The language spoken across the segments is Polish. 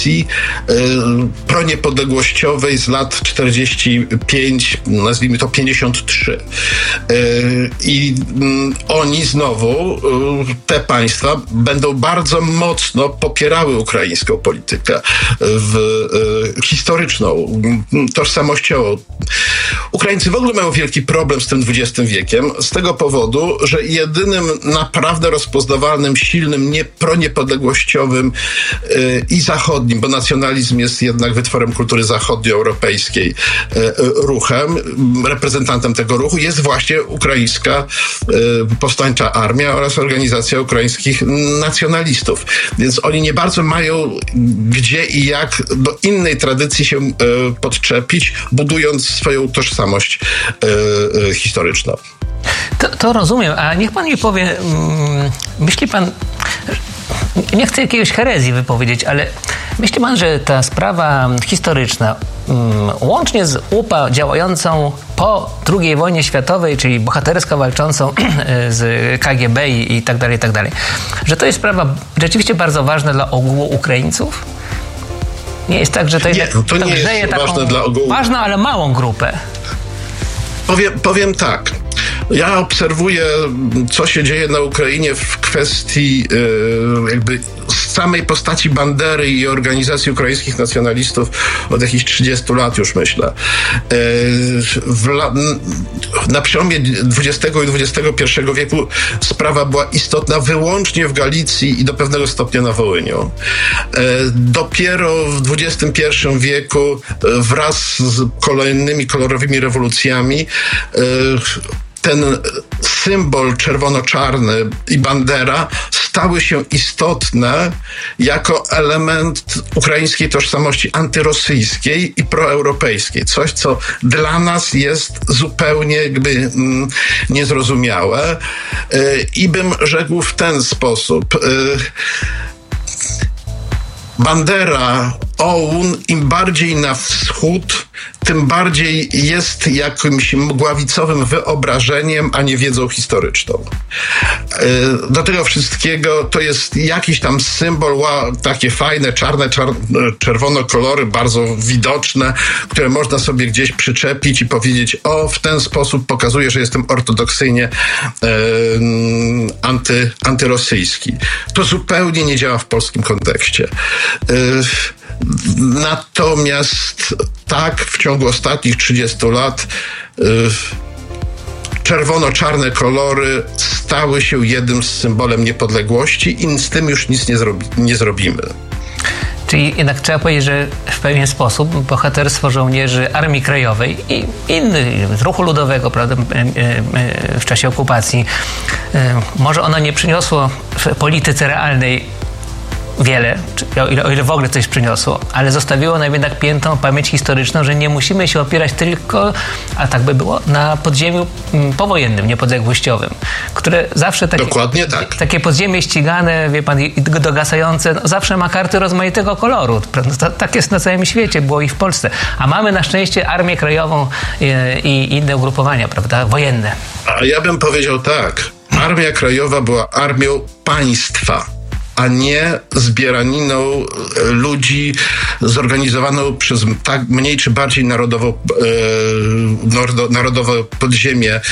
proniepodległościowej z lat 45, nazwijmy to 53. I oni znowu, te państwa, będą bardzo mocno popierały ukraińską politykę historyczną, tożsamościową. Ukraińcy w ogóle mają wielki problem z tym XX wiekiem z tego powodu, że jedynym naprawdę rozpoznawalnym, silnym, proniepodległościowym i zachodnim, bo nacjonalizm jest jednak wytworem kultury zachodnioeuropejskiej, ruchem, reprezentantem tego ruchu jest właśnie ukraińska powstańcza armia oraz organizacja ukraińskich nacjonalistów. Więc oni nie bardzo mają gdzie i jak do innej tradycji się podczepić, budując swoją tożsamość historyczną. To rozumiem, a niech pan mi powie, myśli pan, nie chcę jakiejś herezji wypowiedzieć, ale myśli pan, że ta sprawa historyczna, łącznie z UPA działającą po II wojnie światowej, czyli bohatersko walczącą z KGB i tak dalej, że to jest sprawa rzeczywiście bardzo ważna dla ogółu Ukraińców? Nie jest tak, że to nie jest ważne dla ogółu. Ważną, ale małą grupę. Powiem tak. Ja obserwuję, co się dzieje na Ukrainie w kwestii jakby samej postaci Bandery i organizacji ukraińskich nacjonalistów od jakichś 30 lat już, myślę. Na przełomie XX i XXI wieku sprawa była istotna wyłącznie w Galicji i do pewnego stopnia na Wołyniu. Dopiero w XXI wieku wraz z kolejnymi kolorowymi rewolucjami ten symbol czerwono-czarny i bandera stały się istotne jako element ukraińskiej tożsamości antyrosyjskiej i proeuropejskiej. Coś, co dla nas jest zupełnie jakby niezrozumiałe. I bym rzekł w ten sposób. Bandera OUN im bardziej na wschód, tym bardziej jest jakimś mgławicowym wyobrażeniem, a nie wiedzą historyczną. Do tego wszystkiego to jest jakiś tam symbol, takie fajne, czerwono kolory, bardzo widoczne, które można sobie gdzieś przyczepić i powiedzieć, w ten sposób pokazuje, że jestem ortodoksyjnie antyrosyjski. To zupełnie nie działa w polskim kontekście. Natomiast tak, w ciągu ostatnich 30 lat czerwono-czarne kolory stały się jednym z symbolem niepodległości i z tym już nic nie zrobimy. Czyli jednak trzeba powiedzieć, że w pewien sposób bohaterstwo żołnierzy Armii Krajowej i innych, z ruchu ludowego, prawda, w czasie okupacji, może ono nie przyniosło w polityce realnej wiele, o ile w ogóle coś przyniosło, ale zostawiło nam jednak piętą pamięć historyczną, że nie musimy się opierać tylko, a tak by było, na podziemiu powojennym, niepodległościowym, które zawsze Dokładnie tak. Takie podziemie ścigane, wie pan, i dogasające, zawsze ma karty rozmaitego koloru. Tak jest na całym świecie, było i w Polsce. A mamy na szczęście Armię Krajową i inne ugrupowania, prawda, wojenne. A ja bym powiedział tak. Armia Krajowa była armią państwa, a nie zbieraniną ludzi zorganizowaną przez tak mniej czy bardziej narodowe podziemie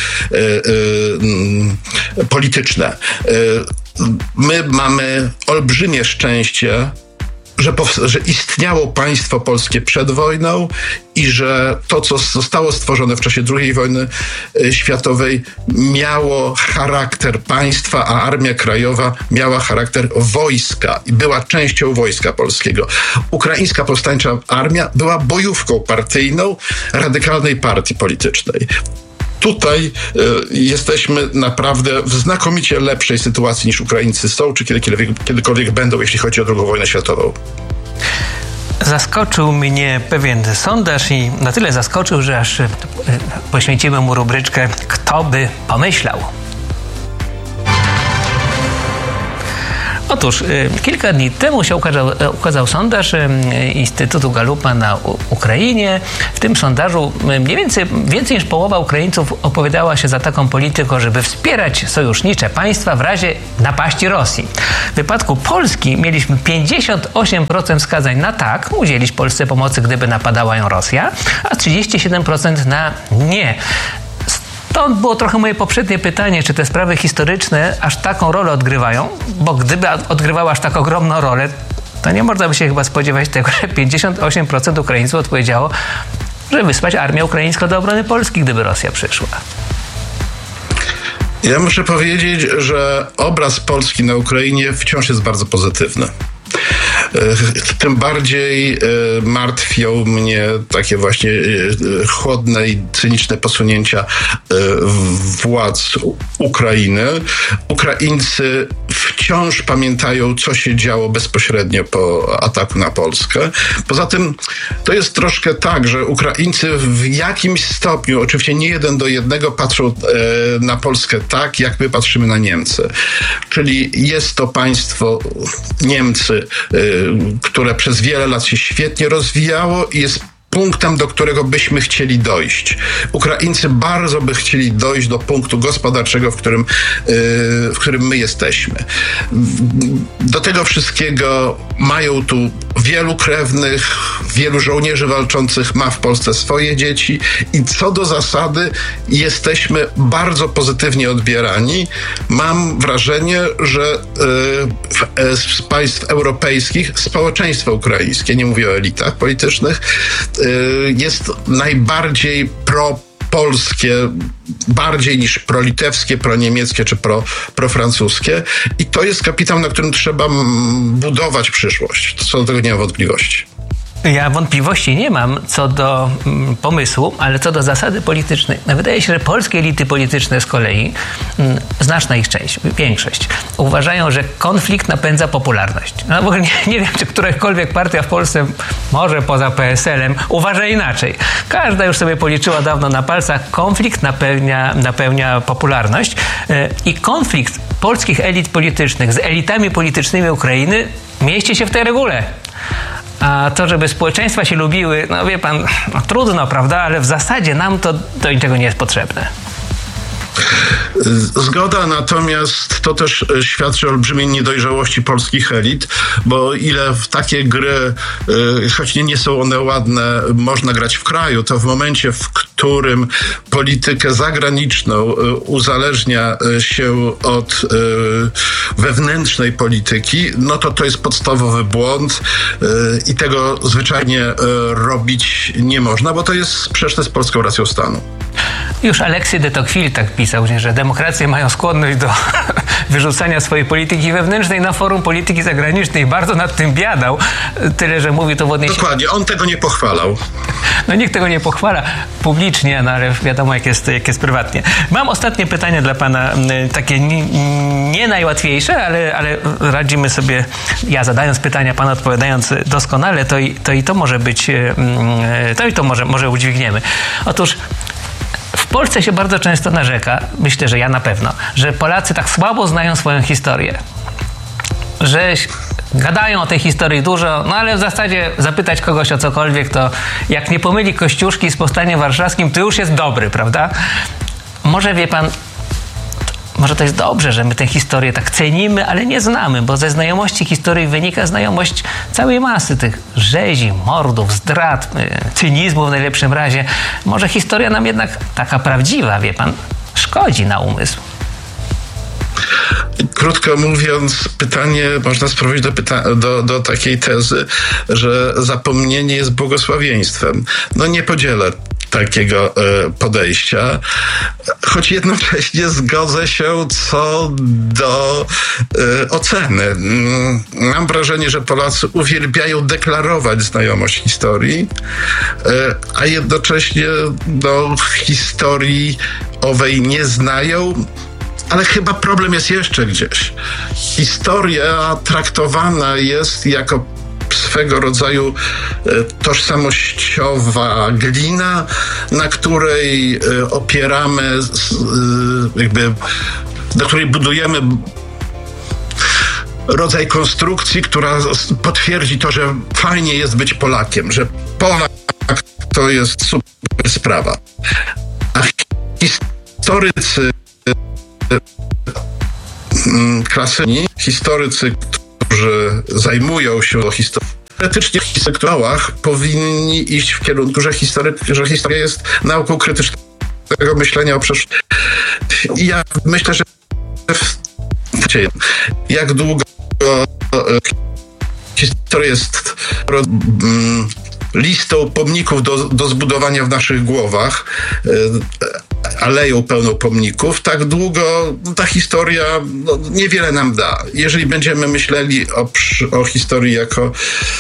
polityczne. My mamy olbrzymie szczęście, że istniało państwo polskie przed wojną i że to, co zostało stworzone w czasie II wojny światowej, miało charakter państwa, a Armia Krajowa miała charakter wojska i była częścią wojska polskiego. Ukraińska Powstańcza Armia była bojówką partyjną radykalnej partii politycznej. Tutaj jesteśmy naprawdę w znakomicie lepszej sytuacji niż Ukraińcy są, czy kiedykolwiek będą, jeśli chodzi o II wojnę światową. Zaskoczył mnie pewien sondaż i na tyle zaskoczył, że aż poświęcimy mu rubryczkę "Kto by pomyślał?". Otóż kilka dni temu się ukazał sondaż Instytutu Gallupa na Ukrainie. W tym sondażu więcej niż połowa Ukraińców opowiadała się za taką polityką, żeby wspierać sojusznicze państwa w razie napaści Rosji. W wypadku Polski mieliśmy 58% wskazań na tak, udzielić Polsce pomocy, gdyby napadała ją Rosja, a 37% na nie. Stąd było trochę moje poprzednie pytanie, czy te sprawy historyczne aż taką rolę odgrywają, bo gdyby odgrywały aż tak ogromną rolę, to nie można by się chyba spodziewać tego, że 58% Ukraińców odpowiedziało, że wysłać armię ukraińską do obrony Polski, gdyby Rosja przyszła. Ja muszę powiedzieć, że obraz Polski na Ukrainie wciąż jest bardzo pozytywny. Tym bardziej martwią mnie takie właśnie chłodne i cyniczne posunięcia władz Ukrainy. Ukraińcy wciąż pamiętają, co się działo bezpośrednio po ataku na Polskę. Poza tym to jest troszkę tak, że Ukraińcy w jakimś stopniu, oczywiście nie 1:1, patrzą na Polskę tak, jak my patrzymy na Niemcy. Czyli jest to państwo Niemcy, które przez wiele lat się świetnie rozwijało i jest punktem, do którego byśmy chcieli dojść. Ukraińcy bardzo by chcieli dojść do punktu gospodarczego, w którym my jesteśmy. Do tego wszystkiego mają tu wielu krewnych, wielu żołnierzy walczących ma w Polsce swoje dzieci i co do zasady jesteśmy bardzo pozytywnie odbierani. Mam wrażenie, że z państw europejskich społeczeństwo ukraińskie, nie mówię o elitach politycznych, jest najbardziej propolskie, bardziej niż prolitewskie, proniemieckie czy profrancuskie. I to jest kapitał, na którym trzeba budować przyszłość. Co do tego nie mam wątpliwości. Ja wątpliwości nie mam co do pomysłu, ale co do zasady politycznej. Wydaje się, że polskie elity polityczne z kolei, znaczna ich część, większość, uważają, że konflikt napędza popularność. No w ogóle nie wiem, czy którakolwiek partia w Polsce, może poza PSL-em, uważa inaczej. Każda już sobie policzyła dawno na palcach, konflikt napełnia popularność i konflikt polskich elit politycznych z elitami politycznymi Ukrainy mieści się w tej regule. A to, żeby społeczeństwa się lubiły, no wie pan, no trudno, prawda? Ale w zasadzie nam to do niczego nie jest potrzebne. Zgoda, natomiast to też świadczy o olbrzymiej niedojrzałości polskich elit, bo ile w takie gry, choć nie są one ładne, można grać w kraju, to w momencie, w którym politykę zagraniczną uzależnia się od wewnętrznej polityki, no to jest podstawowy błąd i tego zwyczajnie robić nie można, bo to jest sprzeczne z polską racją stanu. Już Alexis de Tocqueville tak pisał, że demokracje mają skłonność do wyrzucania swojej polityki wewnętrznej na forum polityki zagranicznej. Bardzo nad tym biadał. Tyle, że mówi to w odniesieniu... Dokładnie, on tego nie pochwalał. No nikt tego nie pochwala publicznie, no ale wiadomo jak jest prywatnie. Mam ostatnie pytanie dla pana, takie nie najłatwiejsze, ale radzimy sobie, ja zadając pytania, pan odpowiadając doskonale, to może być, to może udźwigniemy. Otóż w Polsce się bardzo często narzeka, myślę, że ja na pewno, że Polacy tak słabo znają swoją historię. Że gadają o tej historii dużo, no ale w zasadzie zapytać kogoś o cokolwiek, to jak nie pomyli Kościuszki z Powstaniem Warszawskim, to już jest dobry, prawda? Może wie pan, może to jest dobrze, że my tę historię tak cenimy, ale nie znamy, bo ze znajomości historii wynika znajomość całej masy tych rzezi, mordów, zdrad, cynizmu w najlepszym razie. Może historia nam jednak taka prawdziwa, wie pan, szkodzi na umysł. Krótko mówiąc, pytanie można sprowadzić do takiej tezy, że zapomnienie jest błogosławieństwem. No nie podzielę takiego podejścia, choć jednocześnie zgodzę się co do oceny. Mam wrażenie, że Polacy uwielbiają deklarować znajomość historii, a jednocześnie historii owej nie znają. Ale chyba problem jest jeszcze gdzieś. Historia traktowana jest jako swego rodzaju tożsamościowa glina, na której opieramy, na której budujemy rodzaj konstrukcji, która potwierdzi to, że fajnie jest być Polakiem, że Polak to jest super sprawa. A historycy klasycznie, historycy, którzy zajmują się historią, teoretycznie w intelektuałach powinni iść w kierunku, że historia jest nauką krytycznego myślenia o przeszłości. I ja myślę, że jak długo historia jest listą pomników do zbudowania w naszych głowach, aleją pełną pomników, tak długo ta historia niewiele nam da. Jeżeli będziemy myśleli o historii jako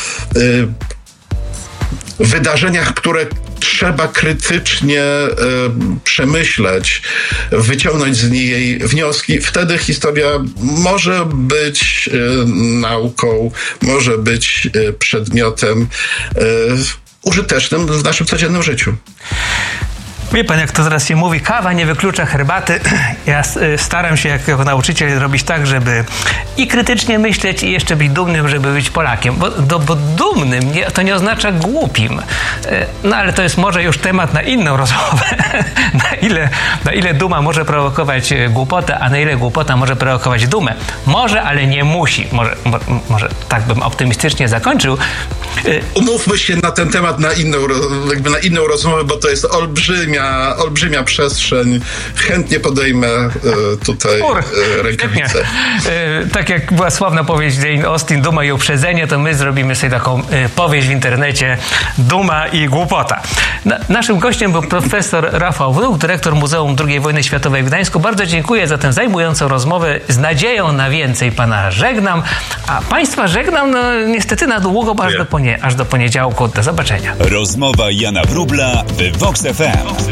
wydarzeniach, które trzeba krytycznie przemyśleć, wyciągnąć z niej wnioski, wtedy historia może być nauką, może być przedmiotem użytecznym w naszym codziennym życiu. Wie pan, jak to zaraz się mówi, kawa nie wyklucza herbaty. Ja staram się jako nauczyciel robić tak, żeby i krytycznie myśleć, i jeszcze być dumnym, żeby być Polakiem. Bo dumnym to nie oznacza głupim. No ale to jest może już temat na inną rozmowę. Na ile duma może prowokować głupotę, a na ile głupota może prowokować dumę. Może, ale nie musi. Może tak bym optymistycznie zakończył. Umówmy się na ten temat na inną rozmowę, bo to jest olbrzymia przestrzeń. Chętnie podejmę tutaj rękawicę. Tak jak była sławna powieść Jane Austen, Duma i uprzedzenie, to my zrobimy sobie taką powieść w internecie Duma i głupota. Naszym gościem był profesor Rafał Wnuk, dyrektor Muzeum II Wojny Światowej w Gdańsku. Bardzo dziękuję za tę zajmującą rozmowę. Z nadzieją na więcej pana żegnam, a państwa żegnam niestety na długo, bo aż do poniedziałku. Do zobaczenia. Rozmowa Jana Wróbla w Vox FM.